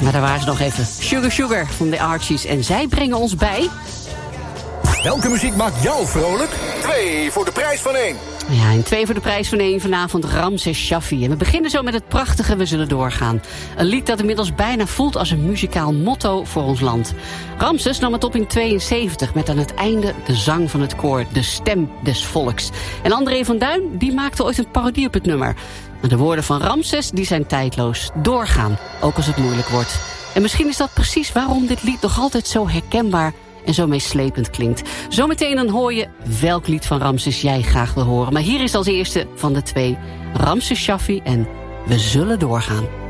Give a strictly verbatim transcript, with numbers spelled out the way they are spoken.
Maar daar waren ze nog even. Sugar Sugar van de Archies. En zij brengen ons bij... Welke muziek maakt jou vrolijk? Twee voor de prijs van één. Ja, en twee voor de prijs van één vanavond Ramses Shaffi. En we beginnen zo met het prachtige We Zullen Doorgaan. Een lied dat inmiddels bijna voelt als een muzikaal motto voor ons land. Ramses nam het op in tweeënzeventig met aan het einde de zang van het koor, de stem des volks. En André van Duin, die maakte ooit een parodie op het nummer. Maar de woorden van Ramses, die zijn tijdloos. Doorgaan, ook als het moeilijk wordt. En misschien is dat precies waarom dit lied nog altijd zo herkenbaar en zo meeslepend klinkt. Zometeen dan hoor je welk lied van Ramses jij graag wil horen. Maar hier is als eerste van de twee Ramses Shaffi en We Zullen Doorgaan.